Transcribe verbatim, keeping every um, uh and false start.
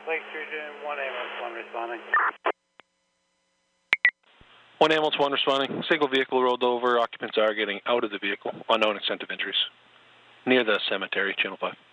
Lake Street, one ambulance, one responding. One ambulance, one responding. Single vehicle rolled over. Occupants are getting out of the vehicle. Unknown extent of injuries. Near the cemetery, Channel five.